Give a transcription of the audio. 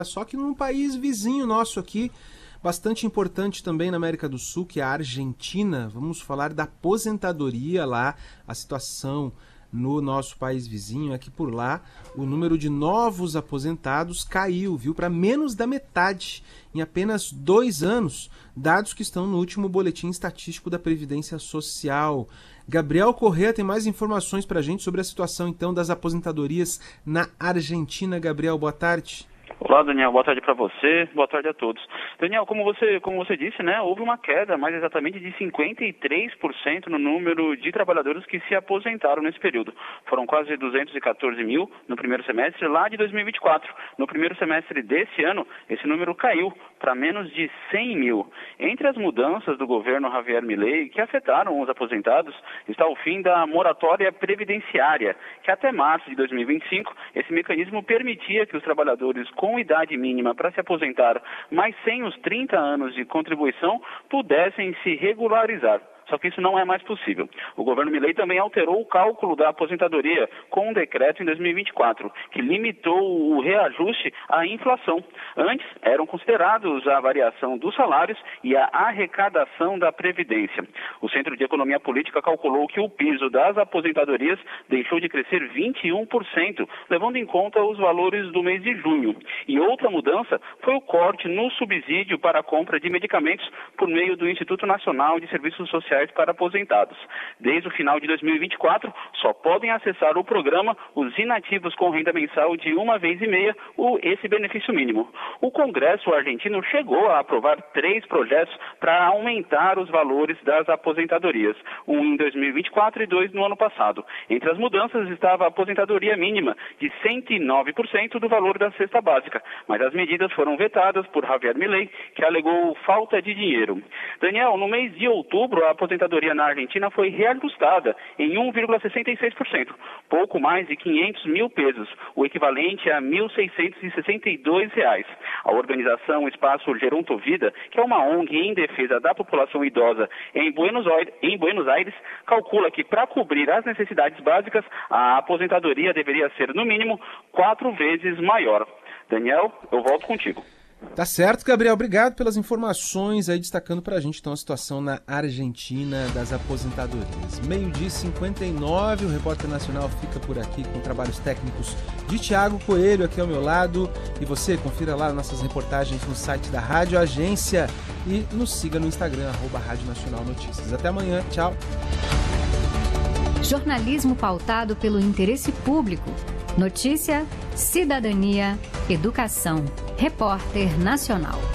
Só que num país vizinho nosso aqui, bastante importante também na América do Sul, que é a Argentina. Vamos falar da aposentadoria lá, a situação no nosso país vizinho é que por lá o número de novos aposentados caiu, viu, para menos da metade em apenas 2 anos, dados que estão no último boletim estatístico da Previdência Social. Gabriel Corrêa tem mais informações para a gente sobre a situação então das aposentadorias na Argentina. Gabriel, boa tarde. Olá, Daniel. Boa tarde para você. Boa tarde a todos. Daniel, como você disse, né, houve uma queda, mais exatamente de 53% no número de trabalhadores que se aposentaram nesse período. Foram quase 214 mil no primeiro semestre lá de 2024. No primeiro semestre desse ano, esse número caiu para menos de 100 mil. Entre as mudanças do governo Javier Milei que afetaram os aposentados, está o fim da moratória previdenciária, que até março de 2025, esse mecanismo permitia que os trabalhadores com idade mínima para se aposentar, mas sem os 30 anos de contribuição, pudessem se regularizar. Só que isso não é mais possível. O governo Milei também alterou o cálculo da aposentadoria com um decreto em 2024, que limitou o reajuste à inflação. Antes, eram considerados a variação dos salários e a arrecadação da Previdência. O Centro de Economia Política calculou que o piso das aposentadorias deixou de crescer 21%, levando em conta os valores do mês de junho. E outra mudança foi o corte no subsídio para a compra de medicamentos por meio do Instituto Nacional de Serviços Sociais para aposentados. Desde o final de 2024, só podem acessar o programa os inativos com renda mensal de 1,5 vezes esse benefício mínimo. O Congresso argentino chegou a aprovar 3 projetos para aumentar os valores das aposentadorias, um em 2024 e 2 no ano passado. Entre as mudanças estava a aposentadoria mínima de 109% do valor da cesta básica, mas as medidas foram vetadas por Javier Milei, que alegou falta de dinheiro. Daniel, no mês de outubro, a aposentadoria na Argentina foi reajustada em 1,66%, pouco mais de 500 mil pesos, o equivalente a R$ 1.662. A organização Espaço Gerontovida, que é uma ONG em defesa da população idosa em Buenos Aires, calcula que para cobrir as necessidades básicas, a aposentadoria deveria ser, no mínimo, 4 vezes maior. Daniel, eu volto contigo. Tá certo, Gabriel. Obrigado pelas informações aí, destacando pra gente então a situação na Argentina das aposentadorias. 12h59, o Repórter Nacional fica por aqui com trabalhos técnicos de Thiago Coelho aqui ao meu lado. E você, confira lá nossas reportagens no site da Rádio Agência e nos siga no Instagram, @Rádio Nacional Notícias. Até amanhã, tchau. Jornalismo pautado pelo interesse público. Notícia, cidadania, educação. Repórter Nacional.